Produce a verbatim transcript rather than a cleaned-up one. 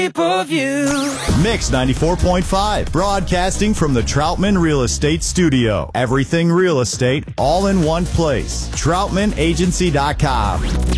pay-per-view. Mix ninety-four point five, broadcasting from the Troutman Real Estate Studio. Everything real estate, all in one place. Troutman Agency dot com.